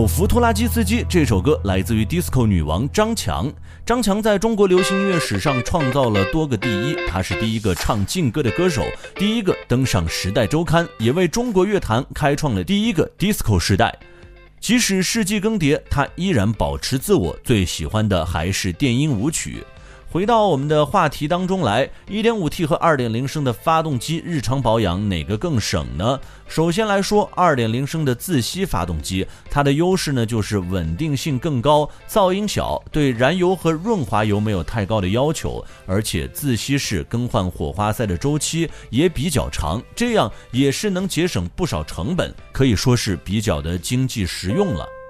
弗托拉基斯基这首歌来自于 disco 女王张强。张强在中国流行音乐史上创造了多个第一，她是第一个唱劲歌的歌手，第一个登上《时代周刊》，也为中国乐坛开创了第一个 disco 时代。即使世纪更迭，她依然保持自我，最喜欢的还是电音舞曲。回到我们的话题当中来， 1.5T 和 2.0 升的发动机日常保养哪个更省呢？首先来说 2.0 升的自吸发动机，它的优势呢就是稳定性更高，噪音小，对燃油和润滑油没有太高的要求，而且自吸式更换火花塞的周期也比较长，这样也是能节省不少成本，可以说是比较的经济实用了。